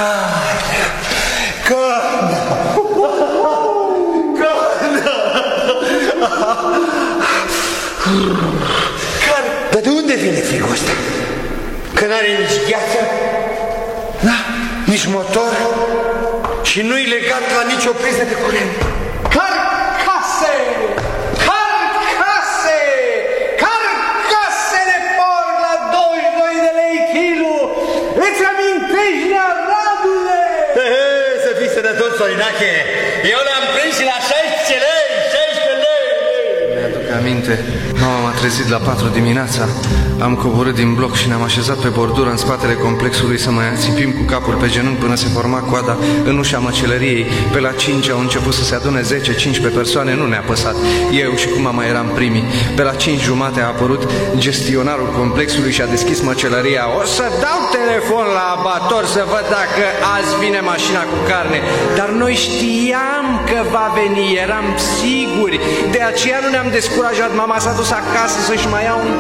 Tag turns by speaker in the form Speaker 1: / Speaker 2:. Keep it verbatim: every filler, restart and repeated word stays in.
Speaker 1: Carnea! Carnea! Carnea! Carnea! Dar de unde vine frigul ăsta? Că n-are nici gheață, da? Nici motor și nu-i legat la nicio priză de curent.
Speaker 2: Carcase! Carcase! Carcasele por la douăzeci și doi de lei kilo! Îți amintești de Aradule?
Speaker 1: He, he, să fii sănătos, Sorinache! Eu le-am prins și la șaisprezece lei! șaisprezece lei!
Speaker 3: Mi-aduc aminte, mama m-a trezit la patru dimineața. Am coborât din bloc și ne-am așezat pe bordură în spatele complexului să mai țipim cu capul pe genunchi până se forma coada în ușa măcelăriei. Pe la cinci au început să se adune zece cincisprezece persoane, nu ne-a păsat. Eu și cu mama eram primii. Pe la cinci jumate a apărut gestionarul complexului și a deschis măcelăria. O să dau telefon la abator să văd dacă azi vine mașina cu carne. Dar noi știam că va veni, eram siguri. De aceea nu ne-am descurajat. Mama s-a dus acasă să-și mai ia un